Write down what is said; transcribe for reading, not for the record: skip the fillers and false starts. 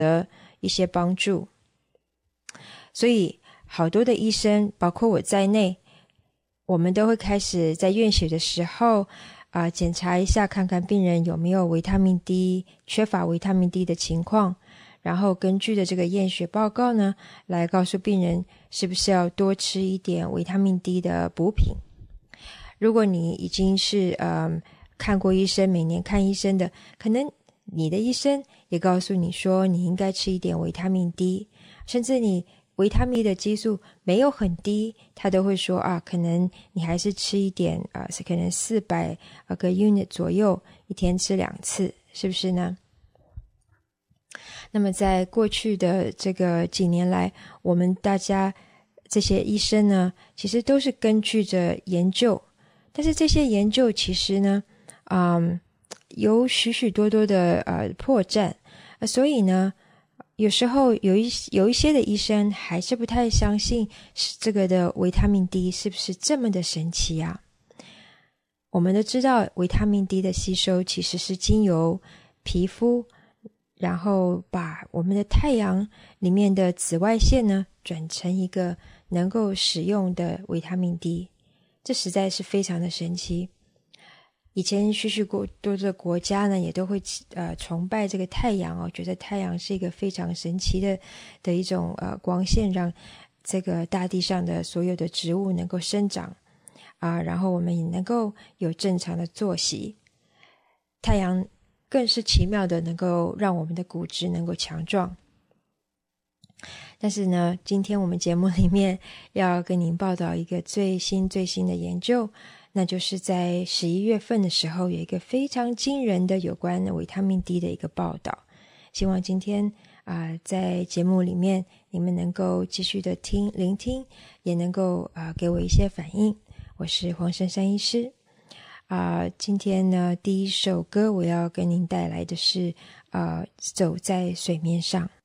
一些帮助。所以好多的医生包括我在内，我们都会开始在验血的时候检查一下，看看病人有没有维他命 D 缺乏维他命 D 的情况，然后根据的这个验血报告呢，来告诉病人是不是要多吃一点维他命 D 的补品。如果你已经是看过医生，每年看医生的，可能你的医生也告诉你说你应该吃一点维他命 D， 甚至你维他命 D 的激素没有很低，他都会说可能你还是吃一点可能400个 unit 左右，一天吃2次，是不是呢？那么在过去的这个几年来，我们大家这些医生呢，其实都是根据着研究，但是这些研究其实呢有许许多多的破绽，所以呢有时候有一些的医生还是不太相信这个的维他命 D 是不是这么的神奇啊。我们都知道维他命 D 的吸收其实是经由皮肤，然后把我们的太阳里面的紫外线呢转成一个能够使用的维他命 D， 这实在是非常的神奇。以前许许多的国家呢也都会崇拜这个太阳觉得太阳是一个非常神奇的一种光线，让这个大地上的所有的植物能够生长然后我们也能够有正常的作息。太阳更是奇妙的能够让我们的骨质能够强壮。但是呢，今天我们节目里面要跟您报道一个最新的研究，那就是在11月份的时候有一个非常惊人的有关维他命 D 的一个报道。希望今天在节目里面你们能够继续的聆听，也能够给我一些反应。我是黄珊珊医师今天呢第一首歌我要跟您带来的是走在水面上。